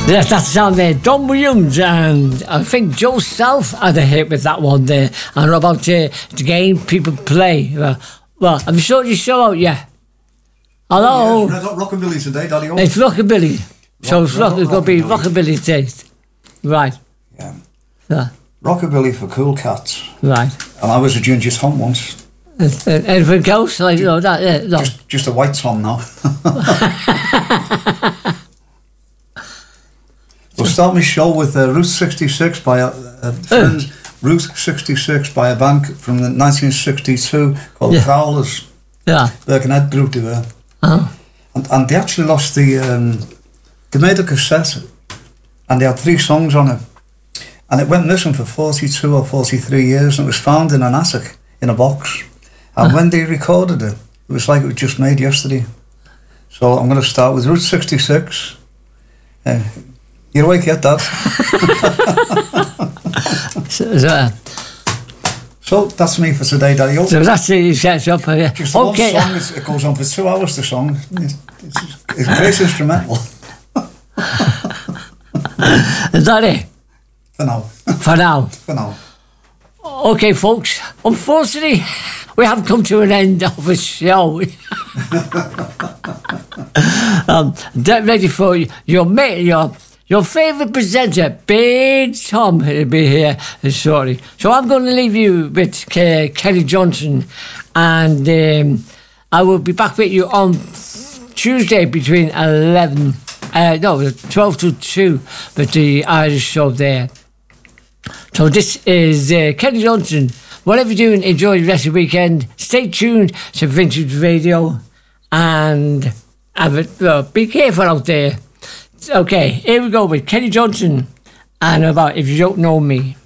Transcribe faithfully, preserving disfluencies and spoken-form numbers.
Yes, that's the sound there. Don Williams, and I think Joe South had a hit with that one there. And about uh, the game people play. Uh, well, have you sorted your show out yet? Hello? Oh, yeah, got Rockabilly today, Daddy. Oh. It's Rockabilly. Rock, so it's, rock, rock, it's going to be Rockabilly taste. Right. Yeah. So. Rockabilly for cool cats. Right. And I was a Ginger's Tom once. Uh, anything else? Like, you know, that, yeah, no. just, just a white Tom now. We'll start my show with uh, Route sixty-six by a, a friend's uh. Route sixty-six by a band from the nineteen sixty-two called yeah. Prowlers. Yeah. Birkenhead group they were. Uh-huh. And, and they actually lost the... Um, they made a cassette and they had three songs on it. And it went missing for forty-two or forty-three years and it was found in an attic in a box. And uh-huh. when they recorded it, it was like it was just made yesterday. So I'm going to start with Route sixty-six. Uh, You're awake yet, Dad? so, so, so that's me for today, Daddy. Oh, so that's it, you set up. Uh, just okay. one song, it goes on for two hours, the song. It's, it's, it's a great instrumental. Is that it? For now. For now? For now. Okay, folks. Unfortunately, we have come to an end of the show. um, get ready for your mate, your... Your favourite presenter, Big Tom, will be here shortly. So I'm going to leave you with uh, Kelly Johnson, and um, I will be back with you on Tuesday between eleven, uh, no, twelve to two, with the Irish show there. So this is uh, Kelly Johnson. Whatever you're doing, enjoy the rest of the weekend. Stay tuned to Vintage Radio, and have it, uh, be careful out there. Okay, here we go with Kelly Johnson and about If You Don't Know Me.